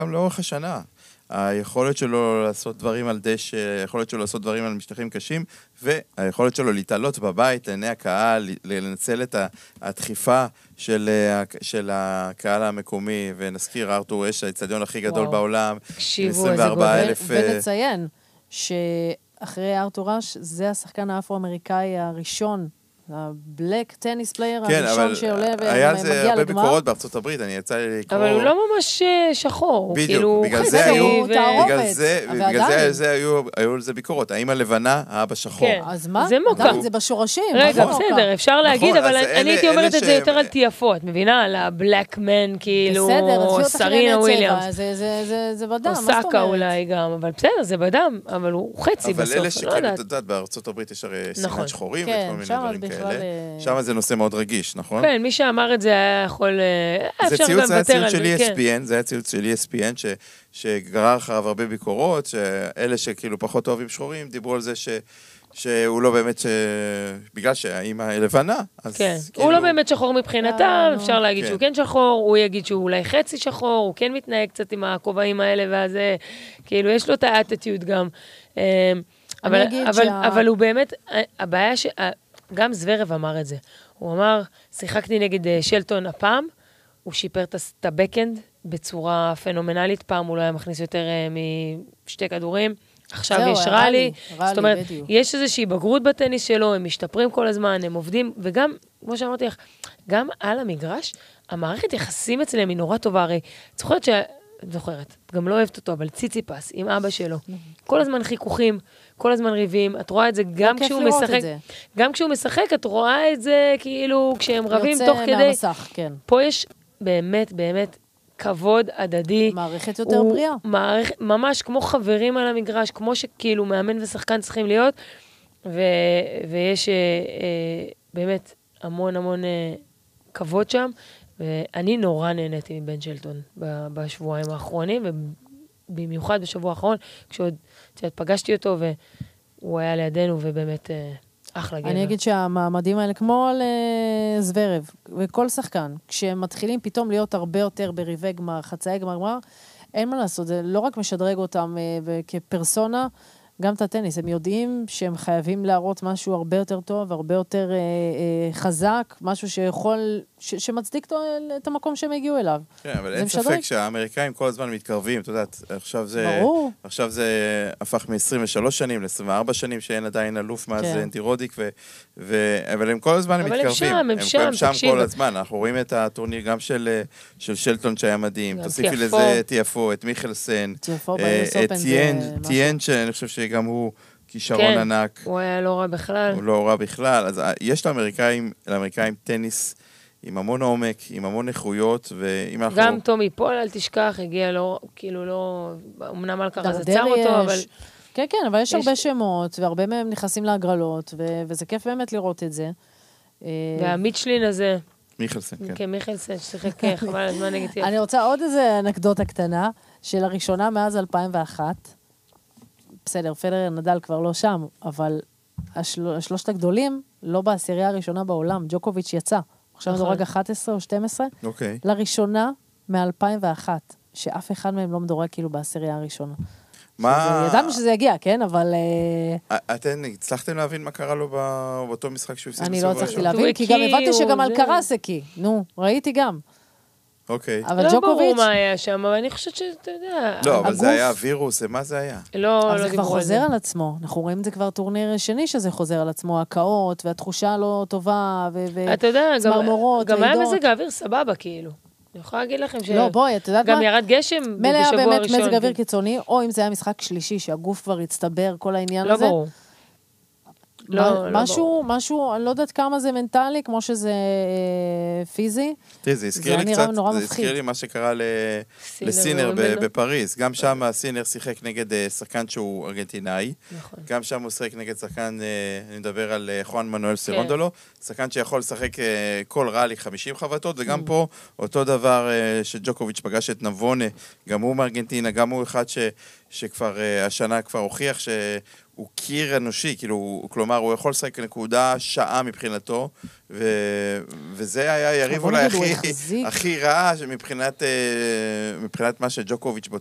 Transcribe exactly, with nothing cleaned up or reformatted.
גם לאורך השנה. היכולת שלו לעשות דברים על דשא, היכולת שלו לעשות דברים על משטחים קשים, והיכולת שלו להתעלות בבית, לעיני הקהל, לנצל את הדחיפה של, של הקהל המקומי, ונזכיר, ארתור אש, האצטדיון הכי גדול וואו. בעולם, עשרים וארבעה אלף... ונציין שאחרי ארתור אש, זה השחקן האפרו-אמריקאי הראשון, הבלק טניס פלייר הראשון שעולה ומגיע לגמר. היה על זה הרבה ביקורות בארצות הברית, אני יצא לי לקרוא... אבל הוא לא ממש שחור. בדיוק, בגלל זה היו... בגלל זה היו על זה ביקורות. האמא לבנה, האבא שחור. אז מה? זה מוקע. זה בשורשים. רגע, בסדר, אפשר להגיד, אבל אני הייתי אומרת את זה יותר על תיאפות, את מבינה? על הבלק מן, כאילו, סרינה וויליאמס. זה בדם, או סאקה אולי גם, אבל בסדר, זה בדם, אבל הוא חצי בסוף. אבל אלה שכאלה, את יודעת, בארצות הברית יש הרי סימן שחורים וכל מיני דברים כאלה. שם זה נושא מאוד רגיש, נכון? כן, מי שאמר את זה היה יכול... זה ציוץ, זה היה ציוץ של E S P N, זה היה ציוץ של E S P N, שגרר אחריו הרבה ביקורות, שאלה שכאילו פחות אוהבים שחורים, דיברו על זה שהוא לא באמת, בגלל שהאימא לבנה, אז... כן, הוא לא באמת שחור מבחינתם, אפשר להגיד שהוא כן שחור, הוא יגיד שהוא אולי חצי שחור, הוא כן מתנהג קצת עם הכובעים האלה, ואז כאילו יש לו את האטיטיוד גם. אבל הוא באמת, הבעיה ש... גם זוורב אמר את זה. הוא אמר, שיחקתי נגד שלטון הפעם, הוא שיפר את הבקנד בצורה פנומנלית, פעם הוא לא היה מכניס יותר משתי כדורים, עכשיו יש רלי, זאת אומרת, יש איזושהי בגרות בטניס שלו, הם משתפרים כל הזמן, הם עובדים, וגם, כמו שאמרתי לך, גם על המגרש, המערכת יחסים אצלם היא נורא טובה, הרי, זוכרת ש... זוכרת, גם לא אוהבת אותו, אבל ציציפס, עם אבא שלו, כל הזמן חיכוכים, כל הזמן ריבים, את רואה את זה גם כשהוא משחק, גם כשהוא משחק, את רואה את זה כאילו כשהם רבים תוך כדי, יוצא מהמסך, כן. פה יש באמת, באמת כבוד הדדי. מערכת יותר בריאה. ממש כמו חברים על המגרש, כמו שכאילו מאמן ושחקן צריכים להיות, ויש באמת המון המון כבוד שם, ואני נורא נהניתי מבן שלטון בשבועיים האחרונים, ובמיוחד בשבוע האחרון, כשעוד פגשתי אותו, והוא היה לידינו, ובאמת אחלה גבר. אני אגיד שהמעמדים האלה, כמו על זוורב, וכל שחקן, כשהם מתחילים פתאום להיות הרבה יותר בריבי גמר, חצאי גמר גמר, אין מה לעשות, זה לא רק משדרג אותם כפרסונה, גם את הטניס, הם יודעים שהם חייבים להראות משהו הרבה יותר טוב, הרבה יותר אה, אה, חזק, משהו שיכול, ש, שמצדיק את המקום שהם הגיעו אליו. כן, אבל אין ספק שהאמריקאים כל הזמן מתקרבים, אתה יודעת, עכשיו זה, ברור. עכשיו זה הפך מ-עשרים ושלוש שנים ל-עשרים וארבע שנים, שאין עדיין אלוף מאז כן. אנטי רודיק, ו, ו, אבל הם כל הזמן אבל מתקרבים. הם שם, הם שם, הם שם כל הזמן, אנחנו רואים את הטורניר גם של, של שלטון שהיה מדהים, תוסיפי לזה את יפו, את מיכלסן, את טיין, שאני חושב שגם הוא כישרון כן, ענק. הוא היה לא רע בכלל. הוא לא רע בכלל. אז יש לאמריקאים, לאמריקאים טניס עם המון עומק, עם המון איכויות, ואם אנחנו... גם טומי פול, אל תשכח, הגיע לא, כאילו לא, אמנם על ככה זה צר אותו, אבל... כן, כן, אבל יש, יש הרבה שמות, והרבה מהם נכנסים להגרלות, ו- וזה כיף באמת לראות את זה. והמיטשלין הזה... מיכלסן, כן. כן, מיכלסן, ששיחק חבל הזמן נגד יפו. אני רוצה עוד איזה אנקדוטה קטנה, של הראשונה מאז אלפיים ואחת, בסדר, פדרר נדל כבר לא שם, אבל השל... השלושת הגדולים, לא בעשירייה הראשונה בעולם, ג'וקוביץ' יצא. עכשיו מדורג אחת עשרה או שתים עשרה. אוקיי. לראשונה מ-אלפיים ואחת, שאף אחד מהם לא מדורג כאילו בעשירייה הראשונה. מה... ידענו שזה יגיע, כן, אבל... אתן הצלחתם להבין מה קרה לו באותו משחק שהוא הפסיד בסוף הראשון? אני לא הצלחתי להבין, כי גם הבנתי שגם על קרס הקי. נו, ראיתי גם. אוקיי. אבל ג'וקוביץ'... לא ברור מה היה שם, אבל אני חושבת שאתה יודע... לא, אבל זה היה וירוס, מה זה היה? לא, לא זה כבר חוזר על עצמו. אנחנו רואים את זה כבר טורניר שני שזה חוזר על עצמו, הקאות, והתחושה לא טובה, וצמרמורות, גם היה מזג האוויר סבבה, כאילו. אני יכולה להגיד לכם ש... לא, בואי, את יודעת מה? גם ירד גשם בשבוע הראשון. מלא באמת מזג אוויר קיצוני, או אם זה היה משחק שלישי, שהגוף כבר הצטבר, כל העניין הזה. לא ברור. לא, משהו, משהו, אני לא יודעת כמה זה מנטלי, כמו שזה פיזי. תראי, זה הזכיר לי קצת, זה הזכיר לי מה שקרה לסינר בפריז. גם שם הסינר שיחק נגד שחקן שהוא ארגנטינאי. גם שם הוא שיחק נגד שחקן, אני מדבר על חואן מנואל סרונדולו, שחקן שיכול לשחק כל רלי חמישים חבטות, וגם פה אותו דבר שג'וקוביץ' פגש את נבונה, גם הוא מארגנטינה, גם הוא אחד שכבר השנה כבר הוכיח ש... הוא קיר אנושי, כאילו, כלומר, הוא יכול לשחק נקודה שעה מבחינתו, ו... וזה היה יריב אולי הכי, הכי רע מבחינת, מבחינת מה שג'וקוביץ'